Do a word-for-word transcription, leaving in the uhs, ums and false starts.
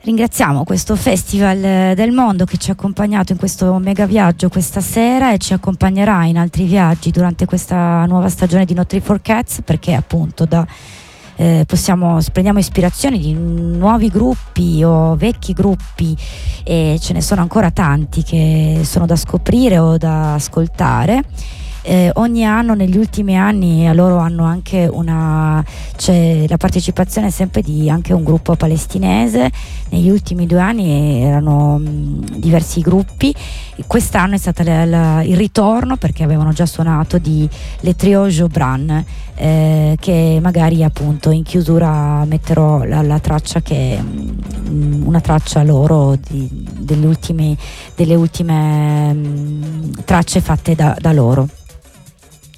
ringraziamo questo Festival del Mondo che ci ha accompagnato in questo mega viaggio questa sera e ci accompagnerà in altri viaggi durante questa nuova stagione di Not Three for Cats, perché appunto da Eh, possiamo, prendiamo ispirazione di nuovi gruppi o vecchi gruppi, e ce ne sono ancora tanti che sono da scoprire o da ascoltare. Eh, ogni anno, negli ultimi anni, a loro hanno anche una c'è la partecipazione sempre di anche un gruppo palestinese. Negli ultimi due anni erano mh, diversi gruppi. Quest'anno è stato il ritorno, perché avevano già suonato, di Le Trio Jobran, eh, che magari appunto in chiusura metterò la, la traccia che mh, una traccia loro di, delle ultime, delle ultime mh, tracce fatte da, da loro.